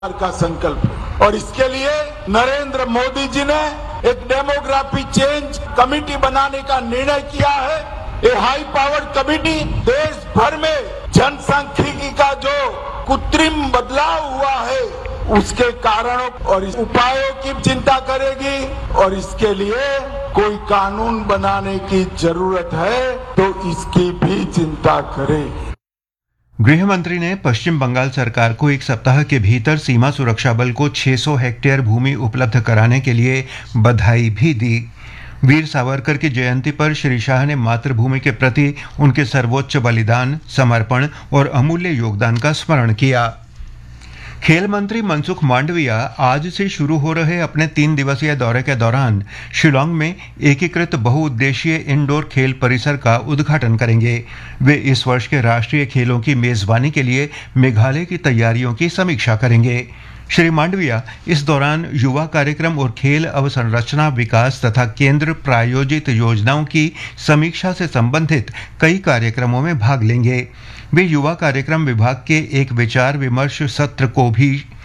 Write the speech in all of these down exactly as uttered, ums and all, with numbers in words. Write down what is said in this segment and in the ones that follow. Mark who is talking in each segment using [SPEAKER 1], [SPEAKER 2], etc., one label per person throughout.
[SPEAKER 1] का संकल्प है और इसके लिए नरेंद्र मोदी जी ने एक डेमोग्राफी चेंज कमेटी बनाने का निर्णय किया है। ये हाई पावर्ड कमेटी देश भर में जनसांख्यिकी का जो कृत्रिम बदलाव हुआ है उसके कारणों और उपायों की चिंता करेगी और इसके लिए कोई कानून बनाने की जरूरत है तो इसकी भी चिंता करेगी।
[SPEAKER 2] गृह मंत्री ने पश्चिम बंगाल सरकार को एक सप्ताह के भीतर सीमा सुरक्षा बल को छह सौ हेक्टेयर भूमि उपलब्ध कराने के लिए बधाई भी दी। वीर सावरकर की जयंती पर श्री शाह ने मातृभूमि के प्रति उनके सर्वोच्च बलिदान, समर्पण और अमूल्य योगदान का स्मरण किया। खेल मंत्री मनसुख मांडविया आज से शुरू हो रहे अपने तीन दिवसीय दौरे के दौरान शिलांग में एकीकृत बहुउद्देशीय इंडोर खेल परिसर का उद्घाटन करेंगे। वे इस वर्ष के राष्ट्रीय खेलों की मेजबानी के लिए मेघालय की तैयारियों की समीक्षा करेंगे। श्री मांडविया इस दौरान युवा कार्यक्रम और खेल अवसंरचना विकास तथा केंद्र प्रायोजित योजनाओं की समीक्षा से संबंधित कई कार्यक्रमों में भाग लेंगे। वे युवा कार्यक्रम विभाग के एक विचार विमर्श सत्र को भी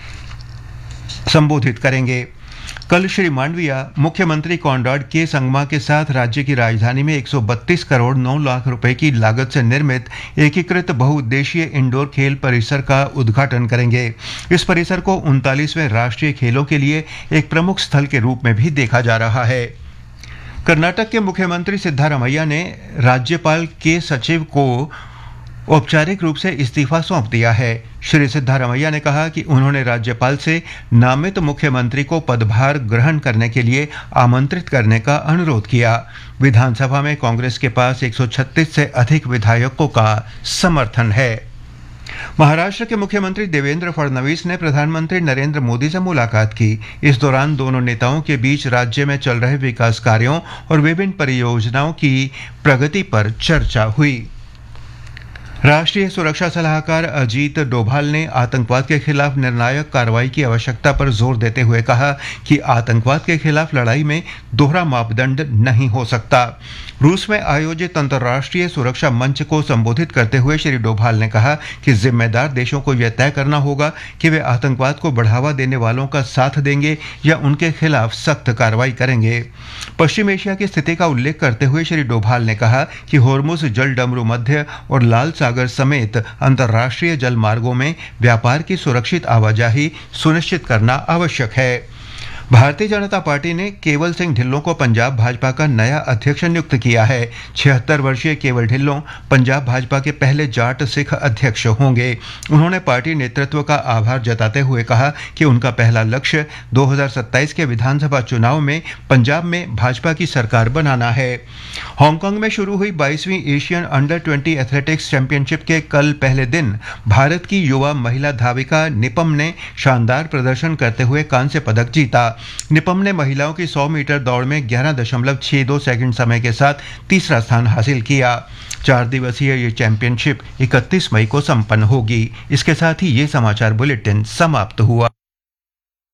[SPEAKER 2] संबोधित करेंगे। कल श्री मांडविया मुख्यमंत्री कॉनराड के संगमा के साथ राज्य की राजधानी में एक सौ बत्तीस करोड़ नौ लाख रुपए की लागत से निर्मित एकीकृत बहुउद्देशीय इंडोर खेल परिसर का उद्घाटन करेंगे। इस परिसर को उनतालीसवें राष्ट्रीय खेलों के लिए एक प्रमुख स्थल के रूप में भी देखा जा रहा है। कर्नाटक के मुख्यमंत्री सिद्धारमैया ने राज्यपाल के सचिव को औपचारिक रूप से इस्तीफा सौंप दिया है। श्री सिद्धारमैया ने कहा कि उन्होंने राज्यपाल से नामित मुख्यमंत्री को पदभार ग्रहण करने के लिए आमंत्रित करने का अनुरोध किया। विधानसभा में कांग्रेस के पास एक सौ छत्तीस से अधिक विधायकों का समर्थन है। महाराष्ट्र के मुख्यमंत्री देवेंद्र फडणवीस ने प्रधानमंत्री नरेंद्र मोदी से मुलाकात की। इस दौरान दोनों नेताओं के बीच राज्य में चल रहे विकास कार्यों और विभिन्न परियोजनाओं की प्रगति पर चर्चा हुई। राष्ट्रीय सुरक्षा सलाहकार अजीत डोभाल ने आतंकवाद के खिलाफ निर्णायक कार्रवाई की आवश्यकता पर जोर देते हुए कहा कि आतंकवाद के खिलाफ लड़ाई में दोहरा मापदंड नहीं हो सकता। रूस में आयोजित अंतर्राष्ट्रीय सुरक्षा मंच को संबोधित करते हुए श्री डोभाल ने कहा कि जिम्मेदार देशों को यह तय करना होगा कि वे आतंकवाद को बढ़ावा देने वालों का साथ देंगे या उनके खिलाफ सख्त कार्रवाई करेंगे। पश्चिम एशिया की स्थिति का उल्लेख करते हुए श्री डोभाल ने कहा कि होर्मुज जल डमरू मध्य और लाल सागर समेत अंतर्राष्ट्रीय जल मार्गों में व्यापार की सुरक्षित आवाजाही सुनिश्चित करना आवश्यक है। भारतीय जनता पार्टी ने केवल सिंह ढिल्लों को पंजाब भाजपा का नया अध्यक्ष नियुक्त किया है। छिहत्तर वर्षीय केवल ढिल्लों पंजाब भाजपा के पहले जाट सिख अध्यक्ष होंगे। उन्होंने पार्टी नेतृत्व का आभार जताते हुए कहा कि उनका पहला लक्ष्य दो हज़ार सत्ताईस के विधानसभा चुनाव में पंजाब में भाजपा की सरकार बनाना है। हांगकांग में शुरू हुई बाईसवीं Asian under twenty athletics championship के कल पहले दिन भारत की युवा महिला धाविका निपम ने शानदार प्रदर्शन करते हुए कांस्य पदक जीता। निपम ने महिलाओं की सौ मीटर दौड़ में ग्यारह दशमलव छह दो सेकंड समय के साथ तीसरा स्थान हासिल किया। चार दिवसीय ये चैंपियनशिप इकतीस मई को संपन्न होगी। इसके साथ ही ये समाचार बुलेटिन समाप्त हुआ।